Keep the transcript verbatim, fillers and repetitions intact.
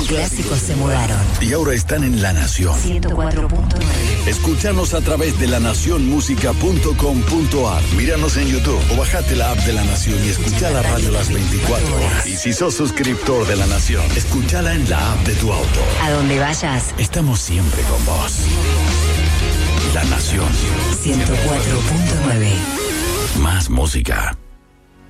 clásicos se mudaron. Y ahora están en La Nación. ciento cuatro punto nueve. Escúchanos a través de la nación música punto com punto a r. Míranos en YouTube o bajate la app de La Nación y escucha la radio las veinticuatro horas. Y si sos suscriptor de La Nación, escúchala en la app de tu auto. A donde vayas, Estamos siempre con vos. La Nación. ciento cuatro punto nueve. Más música.